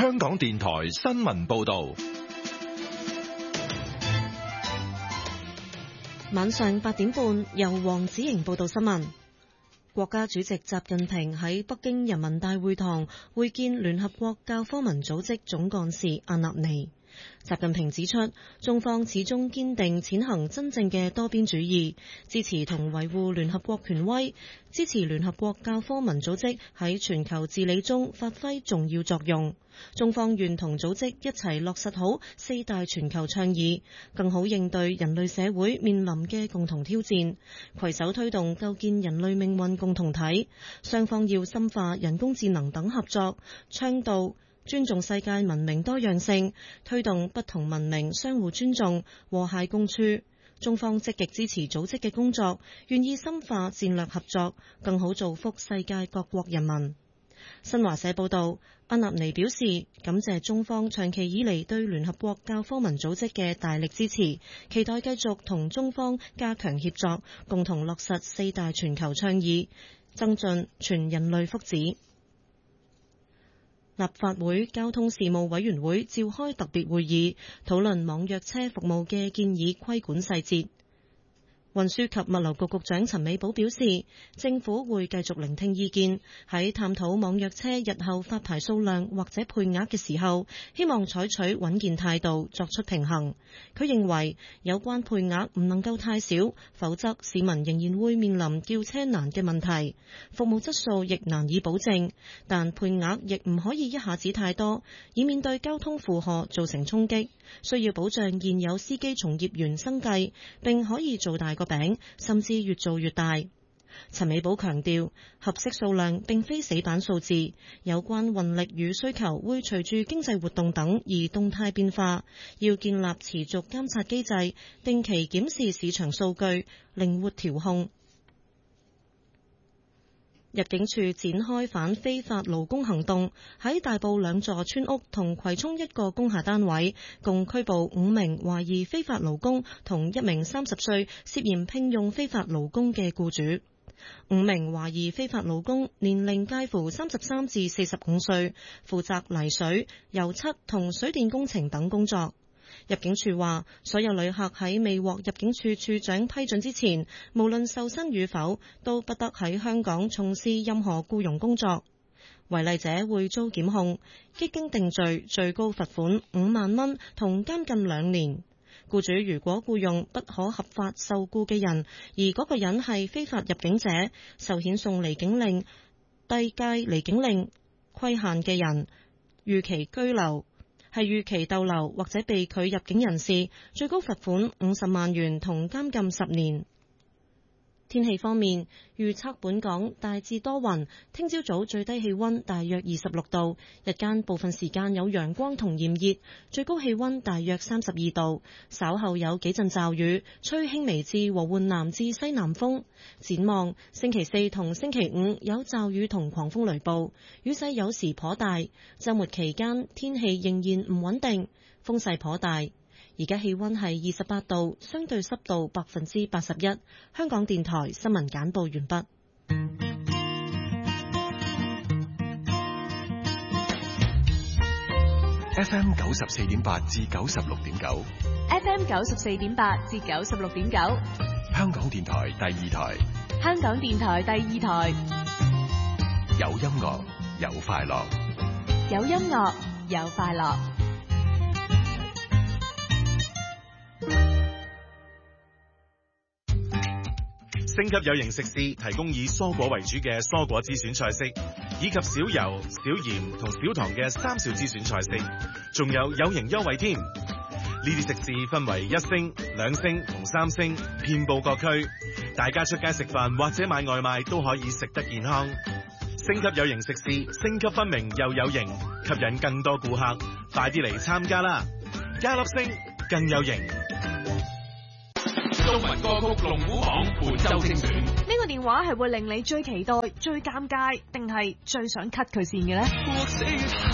香港電台新聞報道。 晚上8點半，由黃子瑩報道新聞。國家主席習近平喺北京人民大會堂會見聯合國教科文組織總幹事阿納尼。習近平指出，中方始終堅定踐行真正嘅多邊主義，支持同維護聯合國權威，支持聯合國教科文組織喺全球治理中發揮重要作用。中方願同組織一齊落實好4大全球倡議，更好應對人類社會面臨嘅共同挑戰，攜手推動構建人類命運共同體。雙方要深化人工智能等合作，倡導尊重世界文明多樣性，推動不同文明相互尊重、和諧共處。中方積極支持組織嘅工作，願意深化戰略合作，更好造福世界各國人民。新華社報道，阿納尼表示感謝中方長期以嚟對聯合國教科文組織嘅大力支持，期待繼續同中方加強協作，共同落實4大全球倡議，增進全人類福祉。立法會交通事務委員會召開特別會議，討論網約車服務嘅建議規管細節。運輸及物流局局長陳美寶表示，政府會繼續聆聽意見，喺探討網約車日後發牌數量或者配額嘅時候，希望採取穩健態度，作出平衡。佢認為有關配額唔能夠太少，否則市民仍然會面臨叫車難嘅問題，服務質素亦難以保證。但配額亦唔可以一下子太多，以免對交通負荷造成衝擊。需要保障現有司機從業員生計，並可以做大個餅，甚至越做越大。陳美寶強調，合適數量並非死板數字，有關運力與需求會隨住經濟活動等而動態變化，要建立持續監察機制，定期檢視市場數據，靈活調控。入境處展開反非法勞工行動，喺大埔2座村屋同葵涌1個工廈單位，共拘捕5名懷疑非法勞工同1名30歲涉嫌聘用非法勞工嘅僱主。5名懷疑非法勞工年齡介乎33至45歲，負責泥水、油漆同水電工程等工作。入境處話，所有旅客喺未獲入境處處長批准之前，無論受薪與否，都不得喺香港從事任何僱傭工作。違例者會遭檢控，一經定罪，最高罰款5萬蚊同監禁2年。僱主如果僱用不可合法受僱嘅人，而嗰個人係非法入境者，受遣送離境令、遞解離境令規限嘅人，逾期居留，係逾期逗留或者被拒入境人士，最高罰款50萬元同監禁10年。天氣方面，預測本港大致多雲，聽朝早最低氣溫大約26度，日間部分時間有陽光同炎熱，最高氣溫大約32度，稍後有幾陣驟雨，吹輕微至和緩南至西南風。展望星期4同星期5有驟雨同狂風雷暴，雨勢有時頗大，週末期間天氣仍然唔穩定，風勢頗大。而家氣溫係28度，相對濕度81%。香港電台新聞簡報完畢。 FM 94.8至96.9 ，FM 94.8至96.9， 香港電台第2台， 香港電台第2台， 有音樂有快樂， 有音樂有快樂。 星級有型食肆提供以蔬果為主嘅蔬果之選菜式，以及少油、少鹽同少糖嘅3少之選菜式，仲有型優惠添。呢啲食肆分為1星、2星同3星，遍佈各區，大家出街食飯或者買外賣都可以食得健康。星級有型食肆，星級分明又有型，吸引更多顧客，快啲嚟參加啦！加粒星更有型。 中文歌曲龍虎榜本周精選。 呢個電話係會令你最期待、最尷尬，定係最想 cut 佢線嘅呢？